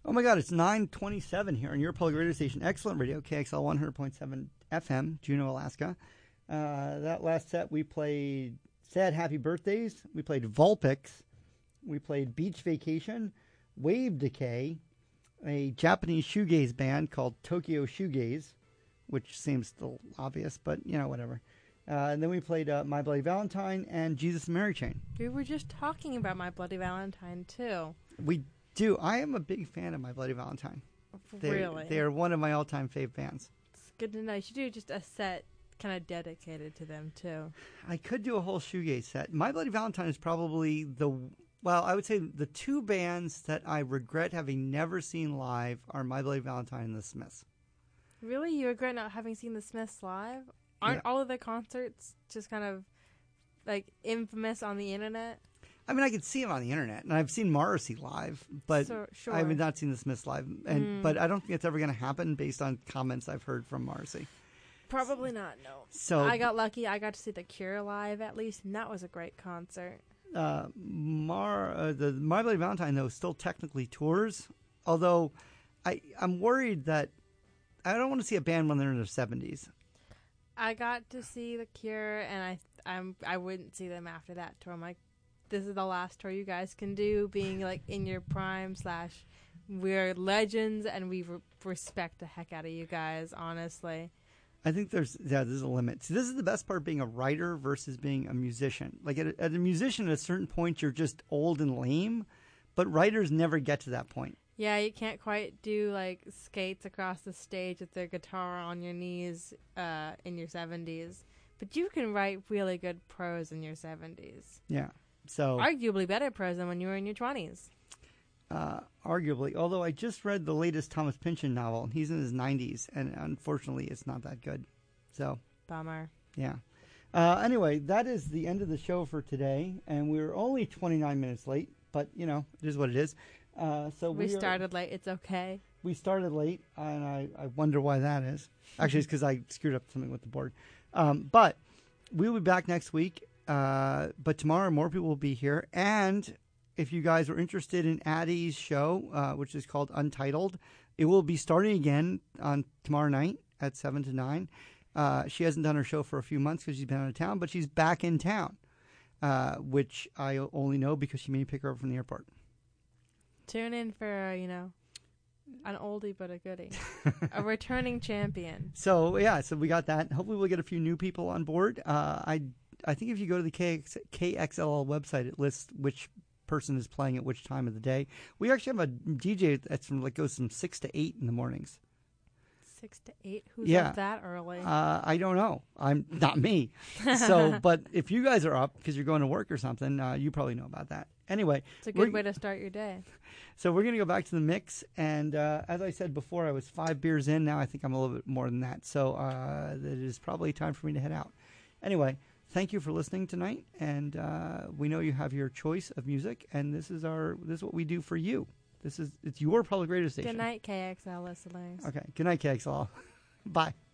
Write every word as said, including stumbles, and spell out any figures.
Oh my God, it's nine twenty-seven here on your public radio station. Excellent radio, K X L one hundred point seven F M, Juneau, Alaska. Uh, that last set we played Sad Happy Birthdays. We played Vulpix. We played Beach Vacation, Wave Decay, a Japanese shoegaze band called Tokyo Shoegaze, which seems still obvious, but, you know, whatever. Uh, and then we played uh, My Bloody Valentine and Jesus and Mary Chain. We were just talking about My Bloody Valentine, too. We do. I am a big fan of My Bloody Valentine. They're, Really? They're one of my all-time fave bands. It's good to know. You should do just a set kind of dedicated to them, too. I could do a whole shoegaze set. My Bloody Valentine is probably the... Well, I would say the two bands that I regret having never seen live are My Bloody Valentine and The Smiths. Really? You regret not having seen the Smiths live? Aren't Yeah. all of their concerts just kind of, like, infamous on the internet? I mean, I could see them on the internet, and I've seen Morrissey live, but So- sure. I have not seen The Smiths live. And Mm. But I don't think it's ever going to happen based on comments I've heard from Morrissey. Probably not, no. So I got lucky. I got to see The Cure live, at least, and that was a great concert. uh, Mar, uh, the My Bloody Valentine, though, still technically tours, although I, I'm worried that I don't want to see a band when they're in their seventies. I got to see The Cure, and I I'm I wouldn't see them after that tour. I'm like, this is the last tour you guys can do, being like in your prime. Slash, we're legends, and we re- respect the heck out of you guys. Honestly, I think there's yeah, there's a limit. See, this is the best part: being a writer versus being a musician. Like at a, at a musician, at a certain point, you're just old and lame, but writers never get to that point. yeah, you can't quite do like skates across the stage with their guitar on your knees uh, in your seventies, but you can write really good prose in your seventies. Yeah. So Arguably better prose than when you were in your twenties. Uh, arguably, although I just read the latest Thomas Pynchon novel, and he's in his nineties, and unfortunately, it's not that good. So, Bummer. yeah. Uh, anyway, that is the end of the show for today, and we're only twenty-nine minutes late, but, you know, it is what it is. Uh, so We we, are- started late. It's okay. we started late, and I, I wonder why that is. Actually, it's because I screwed up something with the board. Um, but we'll be back next week, uh, but tomorrow more people will be here, and if you guys are interested in Addie's show, uh, which is called Untitled, it will be starting again on tomorrow night at seven to nine. Uh, she hasn't done her show for a few months because she's been out of town, but she's back in town, uh, which I only know because she made me pick her up from the airport. Tune in for, uh, you know, an oldie but a goodie. A returning champion. So, yeah, so we got that. Hopefully we'll get a few new people on board. Uh, I I think if you go to the K X L L website, it lists which person is playing at which time of the day. We actually have a D J that's from like goes from six to eight in the mornings. Six to eight? Who's Yeah. up that early? Uh, I don't know. I'm not me. So, but if you guys are up because you're going to work or something, uh, you probably know about that. Anyway, It's a we're- good way to start your day. so we're gonna go back to the mix, and uh, as I said before, I was five beers in. Now I think I'm a little bit more than that. So uh, it is probably time for me to head out. Anyway. Thank you for listening tonight, and uh, we know you have your choice of music, and this is our this is what we do for you. This is it's your public radio station. Good night, K X L listeners. Okay. Good night, K X L. Bye.